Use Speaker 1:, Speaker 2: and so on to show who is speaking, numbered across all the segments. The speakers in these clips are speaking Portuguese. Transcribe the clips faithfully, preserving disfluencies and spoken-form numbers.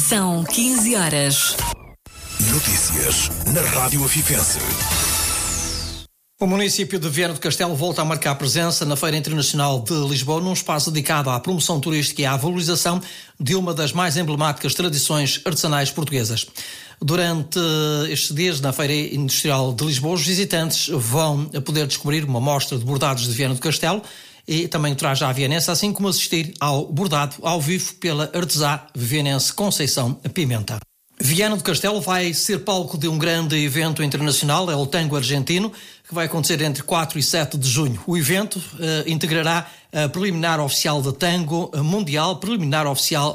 Speaker 1: São quinze horas.
Speaker 2: Notícias na Rádio Afifense.
Speaker 3: O município de Viana do Castelo volta a marcar presença na Feira Internacional de Lisboa, num espaço dedicado à promoção turística e à valorização de uma das mais emblemáticas tradições artesanais portuguesas. Durante estes dias, na Feira Industrial de Lisboa, os visitantes vão poder descobrir uma mostra de bordados de Viana do Castelo e também o traje à vienense, assim como assistir ao bordado ao vivo pela artesã vienense Conceição Pimenta. Viana do Castelo vai ser palco de um grande evento internacional, é o Tango Argentino, que vai acontecer entre quatro e sete de junho. O evento uh, integrará a preliminar oficial de tango mundial, preliminar oficial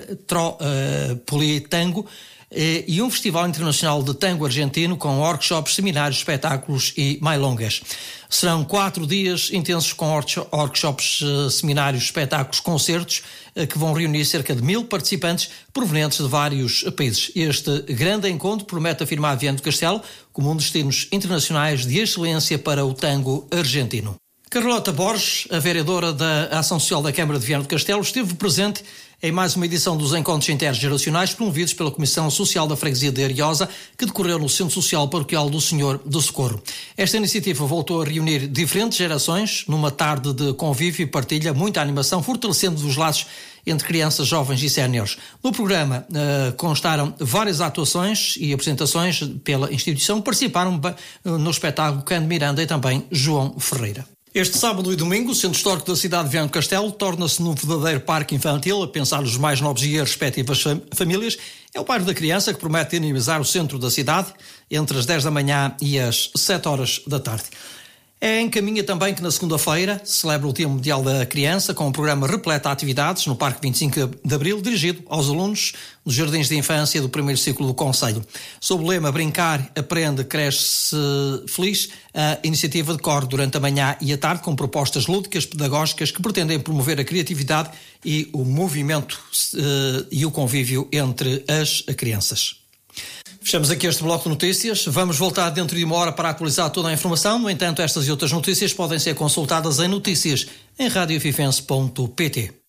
Speaker 3: Metropolitango uh, e um festival internacional de tango argentino com workshops, seminários, espetáculos e milongas. Serão quatro dias intensos com workshops, seminários, espetáculos, concertos que vão reunir cerca de mil participantes provenientes de vários países. Este grande encontro promete afirmar Viana do Castelo como um dos destinos internacionais de excelência para o tango argentino. Carlota Borges, a vereadora da Ação Social da Câmara de Viana do Castelo, esteve presente em mais uma edição dos Encontros Intergeracionais promovidos pela Comissão Social da Freguesia de Ariosa, que decorreu no Centro Social Paroquial do Senhor do Socorro. Esta iniciativa voltou a reunir diferentes gerações numa tarde de convívio e partilha, muita animação, fortalecendo os laços entre crianças, jovens e séniores. No programa uh, constaram várias atuações e apresentações pela instituição. Participaram uh, no espetáculo Cândido Miranda e também João Ferreira. Este sábado e domingo, o Centro Histórico da cidade de Viana do Castelo torna-se num verdadeiro parque infantil, a pensar nos mais novos e as respectivas famílias. É o bairro da criança que promete dinamizar o centro da cidade entre as dez da manhã e as sete horas da tarde. É em caminha também que na segunda-feira se celebra o Dia Mundial da Criança, com um programa repleto de atividades no Parque vinte e cinco de Abril, dirigido aos alunos dos Jardins de Infância do primeiro ciclo do Concelho. Sob o lema Brincar, Aprende, Cresce Feliz, a iniciativa decorre durante a manhã e a tarde com propostas lúdicas, pedagógicas que pretendem promover a criatividade e o movimento uh, e o convívio entre as crianças. Fechamos aqui este bloco de notícias. Vamos voltar dentro de uma hora para atualizar toda a informação. No entanto, estas e outras notícias podem ser consultadas em notícias em radio afifense ponto pt.